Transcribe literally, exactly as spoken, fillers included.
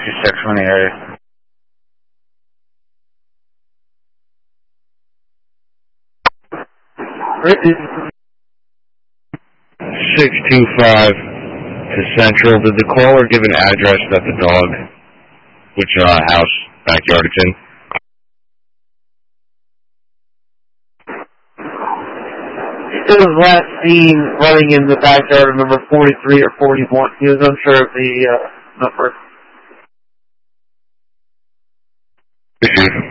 sixty-six in the area. six two five to Central. Did the caller give an address that the dog, which uh, house, backyard it's in? It was last seen running in the backyard of number forty-three or forty-one. He was unsure of the uh, number.